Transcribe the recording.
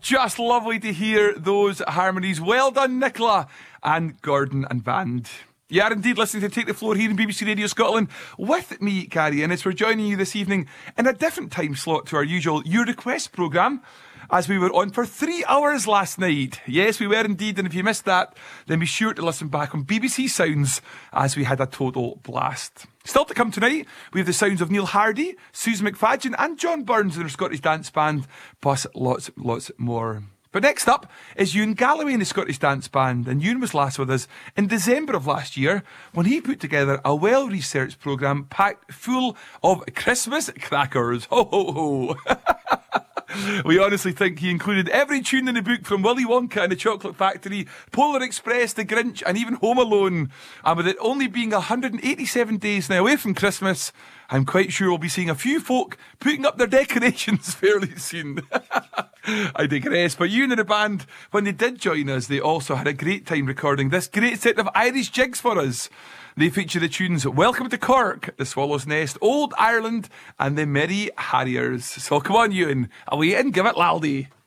Just lovely to hear those harmonies. Well done, Nicola and Gordon and band. You are indeed listening to Take the Floor here in BBC Radio Scotland with me, Gary Innes. We're joining you this evening in a different time slot to our usual Your Request programme, as we were on for 3 hours last night. Yes, we were indeed, and if you missed that, then be sure to listen back on BBC Sounds, as we had a total blast. Still to come tonight, we have the sounds of Neil Hardy, Susan McFadden and John Burns and their Scottish Dance Band, plus lots more. But next up is Ewan Galloway in the Scottish Dance Band, and Ewan was last with us in December of last year when he put together a well-researched programme packed full of Christmas crackers. Ho, ho, ho. We honestly think he included every tune in the book from Willy Wonka and the Chocolate Factory, Polar Express, The Grinch and even Home Alone. And with it only being 187 days now away from Christmas, I'm quite sure we'll be seeing a few folk putting up their decorations fairly soon. I digress, but Ewan and the band, when they did join us, they also had a great time recording this great set of Irish jigs for us. They feature the tunes Welcome to Cork, The Swallow's Nest, Old Ireland and The Merry Harriers. So come on, Ewan, away and give it laldy.